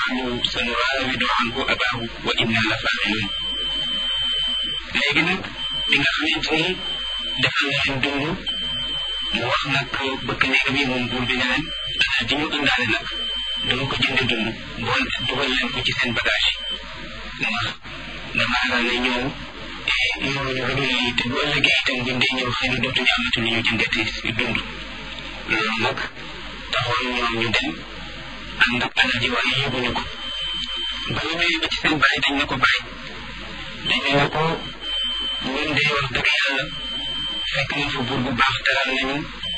sanuraawidu anhu abaahu wa inna la faa'iluun. léegi nag bi nga xamante ni defal na leen dund mu wax nag bëkk néeg bi moom buur bi ne leen alal ji ñu indaale nag dama ko jënde dund bool dugal leen ko ci seen bagage yi ndax dama ragal ne ñoom yoruñu lu dul lii te bu ëllëgee itam buñ dee ñëw xëy na dootuñu amatu lu ñu jëndati dund. loolu nag taxoon ñoom ñu dem ànd ak alal ji waaye yóbbuñu ko ba ñu ñëwee ba ci seen bàyyi dañ ne ko bàyyi dañ ne ko ñun de wax dëgg yàlla fekk nañ fa buur bu baax teral nañu